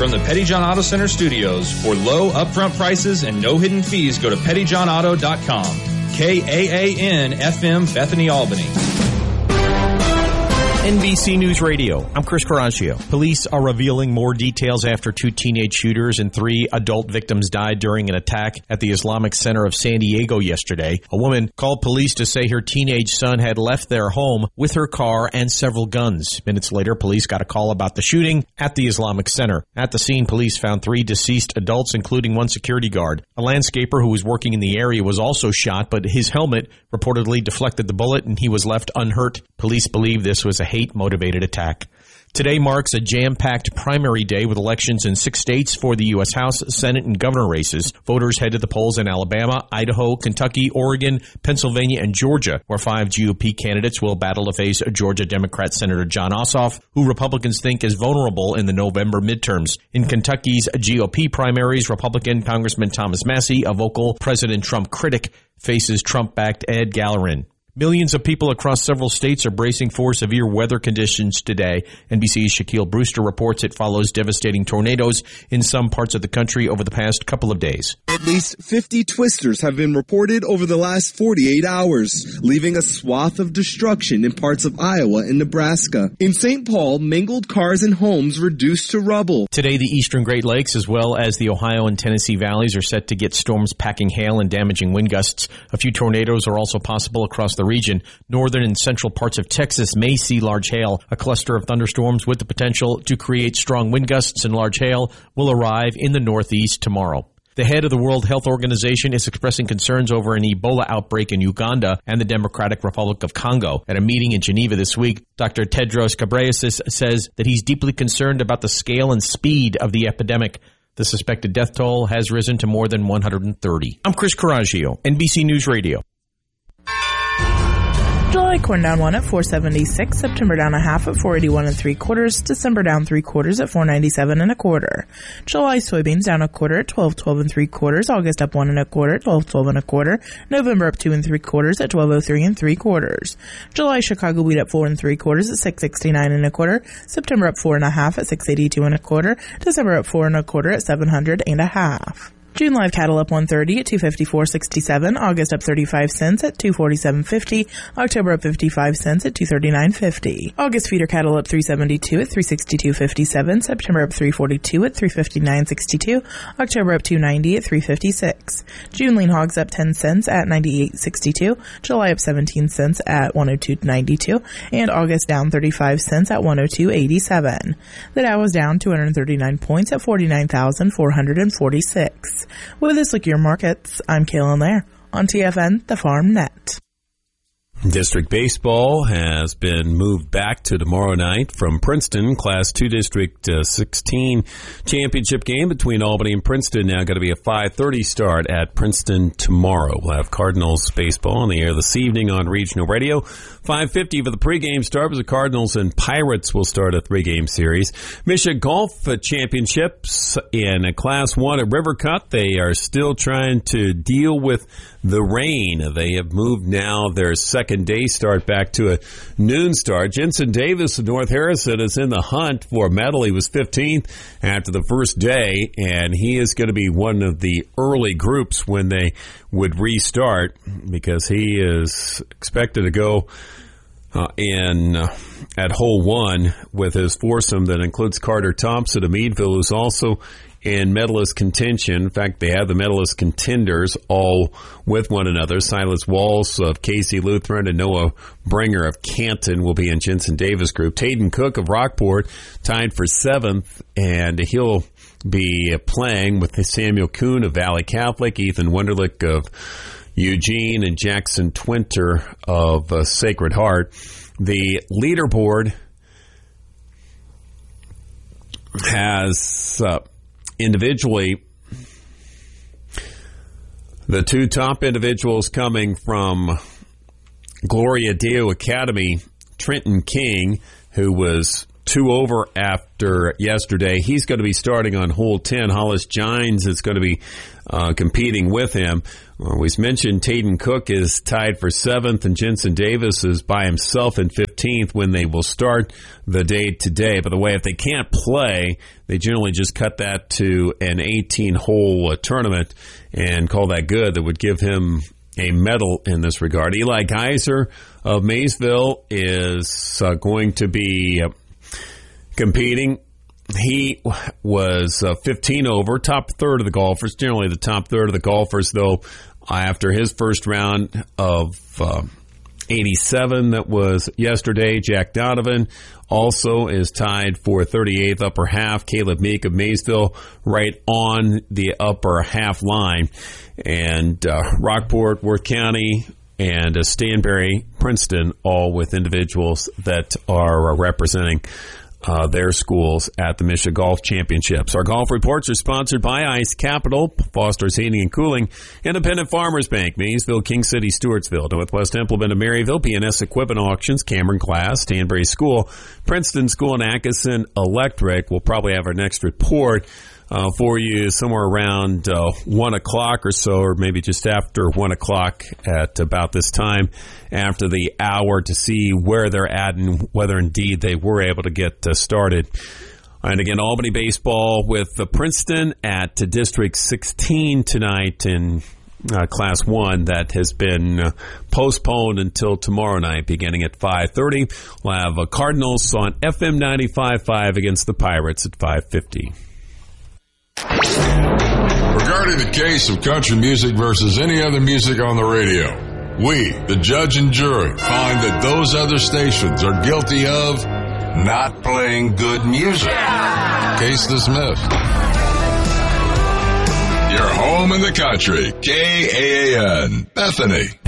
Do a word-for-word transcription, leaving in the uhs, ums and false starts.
From the Pettyjohn Auto Center studios, for low upfront prices and no hidden fees, go to petty john auto dot com. K A A N F M, Bethany, Albany. N B C News Radio. I'm Chris Coraggio. Police are revealing more details after two teenage shooters and three adult victims died during an attack at the Islamic Center of San Diego yesterday. A woman called police to say her teenage son had left their home with her car and several guns. Minutes later, police got a call about the shooting at the Islamic Center. At the scene, police found three deceased adults, including one security guard. A landscaper who was working in the area was also shot, but his helmet reportedly deflected the bullet and he was left unhurt. Police believe this was a hate-motivated attack. Today marks a jam-packed primary day with elections in six states for the U S House, Senate, and governor races. Voters head to the polls in Alabama, Idaho, Kentucky, Oregon, Pennsylvania, and Georgia, where five G O P candidates will battle to face Georgia Democrat Senator Jon Ossoff, who Republicans think is vulnerable in the November midterms. In Kentucky's G O P primaries, Republican Congressman Thomas Massie, a vocal President Trump critic, faces Trump-backed Ed Gallerin. Millions of people across several states are bracing for severe weather conditions today. N B C's Shaquille Brewster reports it follows devastating tornadoes in some parts of the country over the past couple of days. At least fifty twisters have been reported over the last forty-eight hours, leaving a swath of destruction in parts of Iowa and Nebraska. In Saint Paul, mangled cars and homes reduced to rubble. Today, the eastern Great Lakes, as well as the Ohio and Tennessee valleys, are set to get storms packing hail and damaging wind gusts. A few tornadoes are also possible across the region. Northern and central parts of Texas may see large hail. A cluster of thunderstorms with the potential to create strong wind gusts and large hail will arrive in the Northeast tomorrow. The head of the World Health Organization is expressing concerns over an Ebola outbreak in Uganda and the Democratic Republic of Congo. At a meeting in Geneva this week, Doctor Tedros Ghebreyesus says that he's deeply concerned about the scale and speed of the epidemic. The suspected death toll has risen to more than one hundred thirty. I'm Chris Coraggio, N B C News Radio. July corn down one at four seventy-six, September down a half at four eighty-one and three quarters, December down three quarters at four ninety-seven and a quarter. July soybeans down a quarter at twelve twelve and three quarters, August up one and a quarter at twelve twelve and a quarter, November up two and three quarters at twelve oh three and three quarters. July Chicago wheat up four and three quarters at six sixty-nine and a quarter, September up four and a half at six eighty-two and a quarter, December up four and a quarter at seven hundred and a half. June live cattle up one thirty at two fifty-four sixty-seven, August up thirty-five cents at two forty-seven fifty, October up fifty-five cents at two thirty-nine fifty. August feeder cattle up three seventy-two at three sixty-two fifty-seven, September up three forty-two at three fifty-nine sixty-two, October up two ninety at three fifty-six. June lean hogs up ten cents at ninety-eight sixty-two, July up seventeen cents at one oh two ninety-two, and August down thirty-five cents at one oh two eighty-seven. The Dow was down two hundred thirty-nine points at forty-nine thousand four hundred forty-six. With this look at your markets, I'm Kaylin Lair on T F N, the Farm Net. District baseball has been moved back to tomorrow night from Princeton. Class two District uh, sixteen championship game between Albany and Princeton now going to be a five thirty start at Princeton tomorrow. We'll have Cardinals baseball on the air this evening on regional radio. five fifty for the pregame start as the Cardinals and Pirates will start a three-game series. Michigan Golf Championships in Class one at River Cut. They are still trying to deal with the rain. They have moved now their second day start back to a noon start. Jensen Davis of North Harrison is in the hunt for a medal. He was fifteenth after the first day, and he is going to be one of the early groups when they would restart because he is expected to go Uh, in uh, at hole one with his foursome that includes Carter Thompson of Meadville, who's also in medalist contention. In fact, they have the medalist contenders all with one another. Silas Walls of Casey Lutheran and Noah Bringer of Canton will be in Jensen Davis group. Tayden Cook of Rockport tied for seventh, and he'll be playing with Samuel Kuhn of Valley Catholic, Ethan Wunderlich of Eugene, and Jackson Twinter of uh, Sacred Heart. The leaderboard has uh, individually the two top individuals coming from Gloria Deo Academy, Trenton King, who was two over after yesterday. He's going to be starting on hole ten. Hollis Gines is going to be uh, competing with him. Uh, we mentioned Taden Cook is tied for seventh, and Jensen Davis is by himself in fifteenth when they will start the day today. By the way, if they can't play, they generally just cut that to an eighteen-hole uh, tournament and call that good. That would give him a medal in this regard. Eli Geiser of Maysville is uh, going to be uh, competing. He was uh, fifteen over, top third of the golfers, generally the top third of the golfers, though, after his first round of uh, eighty-seven that was yesterday. Jack Donovan also is tied for thirty-eighth upper half. Caleb Meek of Maysville right on the upper half line. And uh, Rockport, Worth County, and uh, Stanberry, Princeton, all with individuals that are uh, representing Uh, their schools at the Michigan Golf Championships. Our golf reports are sponsored by Ice Capital, Foster's Heating and Cooling, Independent Farmers Bank, Maysville, King City, Stewartsville, Northwest Implement of Maryville, P N S Equipment Auctions, Cameron Glass, Stanberry School, Princeton School, and Atkinson Electric. We'll probably have our next report Uh, for you somewhere around uh, one o'clock or so, or maybe just after one o'clock at about this time after the hour to see where they're at and whether indeed they were able to get uh, started. And again, Albany baseball with uh, Princeton at uh, District sixteen tonight in uh, Class one. That has been uh, postponed until tomorrow night beginning at five thirty. We'll have uh, Cardinals on F M ninety-five point five against the Pirates at five fifty. Regarding the case of country music versus any other music on the radio, we, the judge and jury, find that those other stations are guilty of not playing good music. Case dismissed. You're home in the country. K A A N, Bethany.